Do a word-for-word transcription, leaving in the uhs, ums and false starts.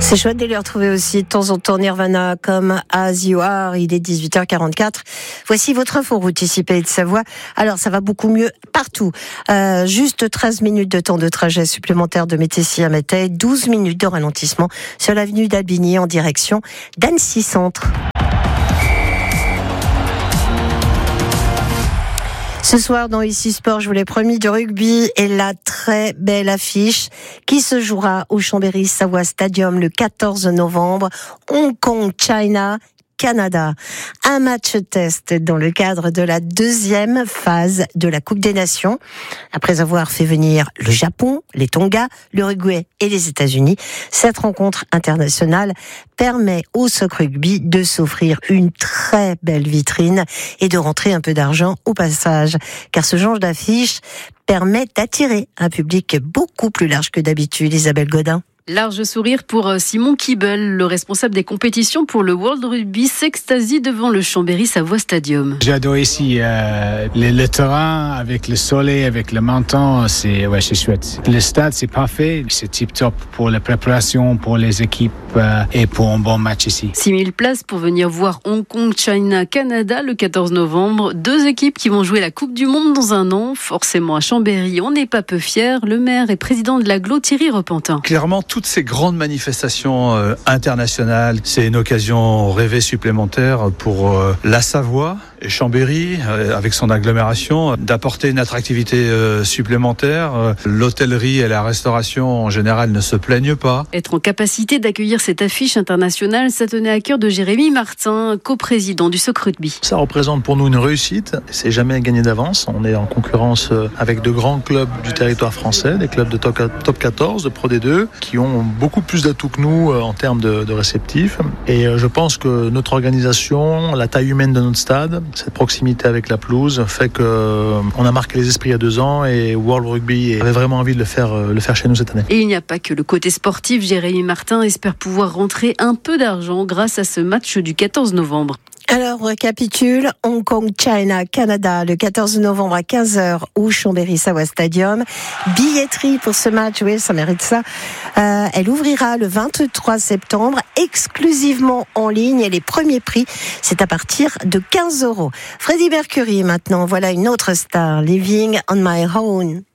C'est chouette de les retrouver aussi de temps en temps. Nirvana comme As You Are. Il est dix-huit heures quarante-quatre. Voici votre info route ici Pays de Savoie. Alors ça va beaucoup mieux partout. Euh, juste treize minutes de temps de trajet supplémentaire de Métessy à Métais, douze minutes de ralentissement sur l'avenue d'Albigny en direction d'Annecy Centre. Ce soir, dans Ici Sport, je vous l'ai promis, du rugby et la très belle affiche qui se jouera au Chambéry Savoie Stadium le quatorze novembre. Hong Kong, China, Canada. Un match test dans le cadre de la deuxième phase de la Coupe des Nations. Après avoir fait venir le Japon, les Tonga, l'Uruguay et les États-Unis, cette rencontre internationale permet au Soc Rugby de s'offrir une très belle vitrine et de rentrer un peu d'argent au passage. Car ce genre d'affiche permet d'attirer un public beaucoup plus large que d'habitude. Isabelle Godin. Large sourire pour Simon Kibel, le responsable des compétitions pour le World Rugby, s'extasie devant le Chambéry Savoie Stadium. J'ai adoré ici euh, le, le terrain avec le soleil, avec le menton, c'est ouais, c'est chouette. Le stade c'est parfait, c'est tip top pour la préparation, pour les équipes euh, et pour un bon match ici. six mille places pour venir voir Hong Kong, China, Canada le quatorze novembre. Deux équipes qui vont jouer la Coupe du Monde dans un an. Forcément à Chambéry, on n'est pas peu fiers. Le maire et président de l'agglo, Thierry Repentin. Clairement, toutes ces grandes manifestations euh, internationales, c'est une occasion rêvée supplémentaire pour euh, la Savoie et Chambéry, euh, avec son agglomération, d'apporter une attractivité euh, supplémentaire. Euh, l'hôtellerie et la restauration en général ne se plaignent pas. Être en capacité d'accueillir cette affiche internationale, ça tenait à cœur de Jérémy Martin, coprésident du Soc Rugby. Ça représente pour nous une réussite. C'est jamais gagné d'avance. On est en concurrence avec de grands clubs du territoire français, des clubs de top quatorze, de Pro D deux, qui ont beaucoup plus d'atouts que nous en termes de, de réceptifs. Et je pense que notre organisation, la taille humaine de notre stade, cette proximité avec la pelouse fait qu'on a marqué les esprits il y a deux ans et World Rugby avait vraiment envie de le faire, le faire chez nous cette année. Et il n'y a pas que le côté sportif. Jérémy Martin espère pouvoir rentrer un peu d'argent grâce à ce match du quatorze novembre. Alors, on récapitule. Hong Kong, China, Canada, le quatorze novembre à quinze heures au Chambéry Savoie Stadium. Billetterie pour ce match, oui, ça mérite ça. Euh, elle ouvrira le vingt-trois septembre, exclusivement en ligne. Et les premiers prix, c'est à partir de quinze euros. Freddie Mercury, maintenant, voilà une autre star. Living on my own.